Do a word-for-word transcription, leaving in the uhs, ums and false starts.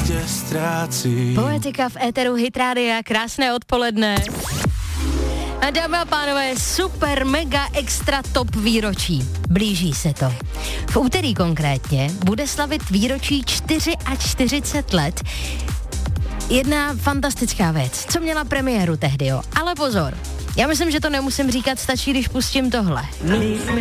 tě ztrácí. Poetika v éteru Hit Rádia, krásné odpoledne. A dámy a pánové, super, mega, extra top výročí. Blíží se to. V úterý konkrétně bude slavit výročí čtyřicet čtyři let. Jedna fantastická věc, co měla premiéru tehdy, jo. Ale pozor, já myslím, že to nemusím říkat, stačí, když pustím tohle. My jsme